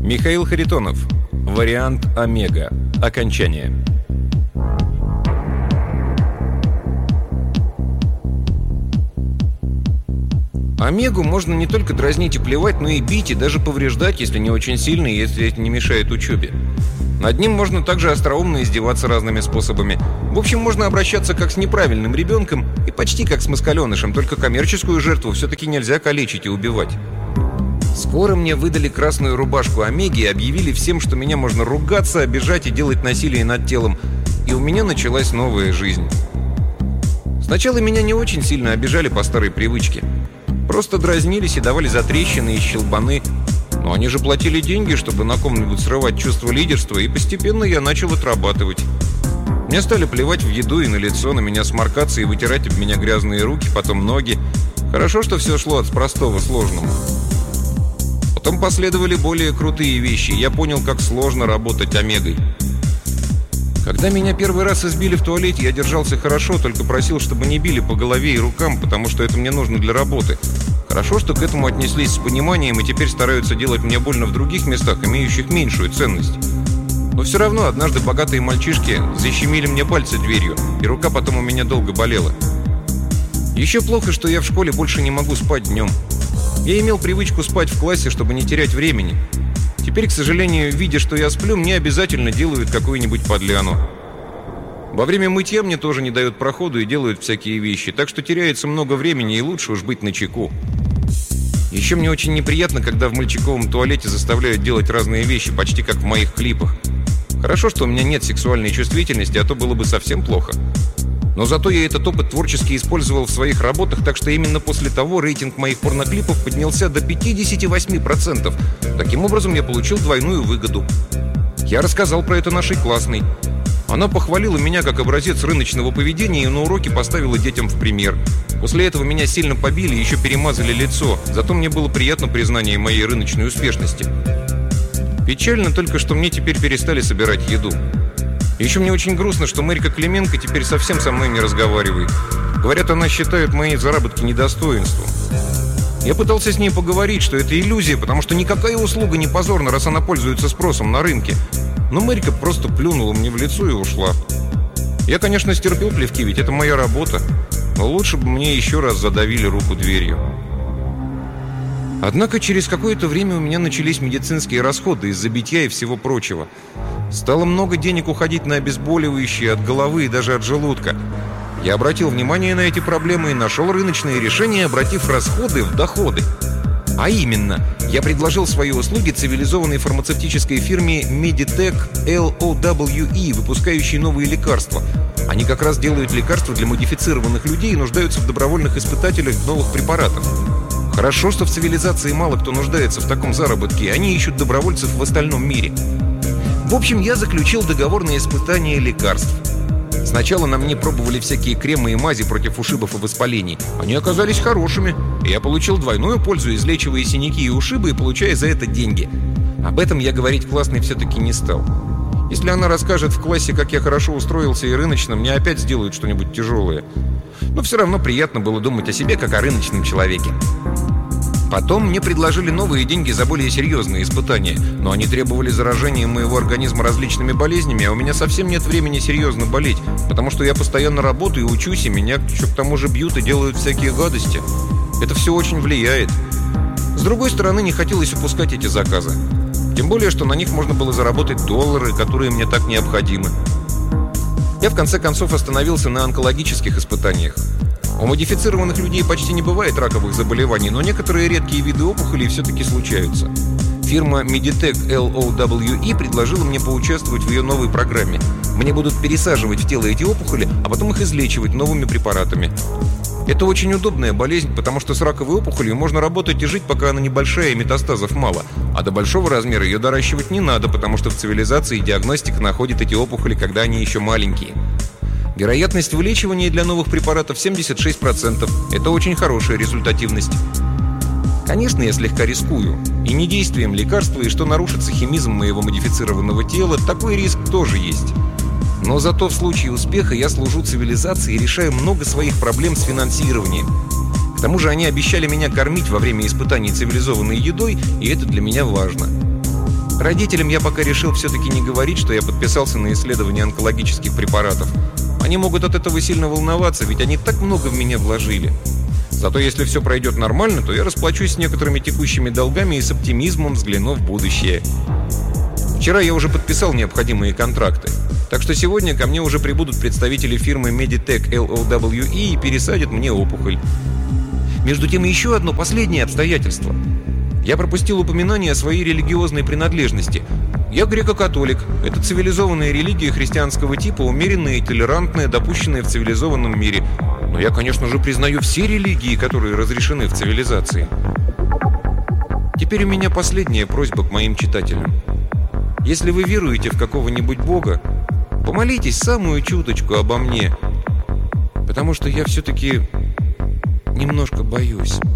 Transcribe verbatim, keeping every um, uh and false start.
Михаил Харитонов. Вариант Омега. Окончание. Омегу можно не только дразнить и плевать, но и бить, и даже повреждать, если не очень сильно, и если это не мешает учебе. Над ним можно также остроумно издеваться разными способами. В общем, можно обращаться как с неправильным ребенком и почти как с москаленышем, только коммерческую жертву все-таки нельзя калечить и убивать. Скоро мне выдали красную рубашку Омеги и объявили всем, что меня можно ругаться, обижать и делать насилие над телом. И у меня началась новая жизнь. Сначала меня не очень сильно обижали по старой привычке. Просто дразнились и давали затрещины и щелбаны. Но они же платили деньги, чтобы на ком-нибудь срывать чувство лидерства, и постепенно я начал отрабатывать. Мне стали плевать в еду и на лицо, на меня сморкаться и вытирать об меня грязные руки, потом ноги. Хорошо, что все шло от простого к сложному. Потом последовали более крутые вещи, и я понял, как сложно работать Омегой. Когда меня первый раз избили в туалете, я держался хорошо, только просил, чтобы не били по голове и рукам, потому что это мне нужно для работы. Хорошо, что к этому отнеслись с пониманием и теперь стараются делать мне больно в других местах, имеющих меньшую ценность. Но все равно однажды богатые мальчишки защемили мне пальцы дверью, и рука потом у меня долго болела. Еще плохо, что я в школе больше не могу спать днем. Я имел привычку спать в классе, чтобы не терять времени. Теперь, к сожалению, видя, что я сплю, мне обязательно делают какую-нибудь подляну. Во время мытья мне тоже не дают проходу и делают всякие вещи, так что теряется много времени, и лучше уж быть начеку. Еще мне очень неприятно, когда в мальчиковом туалете заставляют делать разные вещи, почти как в моих клипах. Хорошо, что у меня нет сексуальной чувствительности, а то было бы совсем плохо. Но зато я этот опыт творчески использовал в своих работах, так что именно после того рейтинг моих порноклипов поднялся до пятьдесят восемь процентов. Таким образом, я получил двойную выгоду. Я рассказал про это нашей классной. Она похвалила меня как образец рыночного поведения и на уроке поставила детям в пример. После этого меня сильно побили и еще перемазали лицо, зато мне было приятно признание моей рыночной успешности. Печально только, что мне теперь перестали собирать еду. Еще мне очень грустно, что Марика Клименко теперь совсем со мной не разговаривает. Говорят, она считает мои заработки недостоинством. Я пытался с ней поговорить, что это иллюзия, потому что никакая услуга не позорна, раз она пользуется спросом на рынке. Но Марика просто плюнула мне в лицо и ушла. Я, конечно, стерпел плевки, ведь это моя работа. Но лучше бы мне еще раз задавили руку дверью. Однако через какое-то время у меня начались медицинские расходы из-за битья и всего прочего. Стало много денег уходить на обезболивающие от головы и даже от желудка. Я обратил внимание на эти проблемы и нашел рыночные решения, обратив расходы в доходы. А именно, я предложил свои услуги цивилизованной фармацевтической фирме Meditech эл о дабл ю и, выпускающей новые лекарства. Они как раз делают лекарства для модифицированных людей и нуждаются в добровольных испытателях новых препаратов. Хорошо, что в цивилизации мало кто нуждается в таком заработке, они ищут добровольцев в остальном мире. В общем, я заключил договор на испытание лекарств. Сначала на мне пробовали всякие кремы и мази против ушибов и воспалений. Они оказались хорошими, и я получил двойную пользу, излечивая синяки и ушибы и получая за это деньги. Об этом я говорить классной все-таки не стал. Если она расскажет в классе, как я хорошо устроился и рыночно, мне опять сделают что-нибудь тяжелое. Но все равно приятно было думать о себе, как о рыночном человеке. Потом мне предложили новые деньги за более серьезные испытания, но они требовали заражения моего организма различными болезнями, а у меня совсем нет времени серьезно болеть, потому что я постоянно работаю и учусь, и меня еще к тому же бьют и делают всякие гадости. Это все очень влияет. С другой стороны, не хотелось упускать эти заказы. Тем более, что на них можно было заработать доллары, которые мне так необходимы. Я в конце концов остановился на онкологических испытаниях. У модифицированных людей почти не бывает раковых заболеваний, но некоторые редкие виды опухолей все-таки случаются. Фирма Meditech эл о дабл ю и предложила мне поучаствовать в ее новой программе. Мне будут пересаживать в тело эти опухоли, а потом их излечивать новыми препаратами. Это очень удобная болезнь, потому что с раковой опухолью можно работать и жить, пока она небольшая и метастазов мало. А до большого размера ее доращивать не надо, потому что в цивилизации диагностика находит эти опухоли, когда они еще маленькие. Вероятность вылечивания для новых препаратов семьдесят шесть процентов. Это очень хорошая результативность. Конечно, я слегка рискую. И не действием лекарства, и что нарушится химизм моего модифицированного тела, такой риск тоже есть. Но зато в случае успеха я служу цивилизации и решаю много своих проблем с финансированием. К тому же они обещали меня кормить во время испытаний цивилизованной едой, и это для меня важно. Родителям я пока решил все-таки не говорить, что я подписался на исследование онкологических препаратов. Они могут от этого сильно волноваться, ведь они так много в меня вложили. Зато если все пройдет нормально, то я расплачусь с некоторыми текущими долгами и с оптимизмом взгляну в будущее. Вчера я уже подписал необходимые контракты. Так что сегодня ко мне уже прибудут представители фирмы Meditech эл о дабл ю и и пересадят мне опухоль. Между тем, еще одно последнее обстоятельство. Я пропустил упоминание о своей религиозной принадлежности. Я греко-католик. Это цивилизованная религия христианского типа, умеренная и толерантная, допущенная в цивилизованном мире. Но я, конечно же, признаю все религии, которые разрешены в цивилизации. Теперь у меня последняя просьба к моим читателям. Если вы веруете в какого-нибудь бога, помолитесь самую чуточку обо мне, потому что я все-таки немножко боюсь.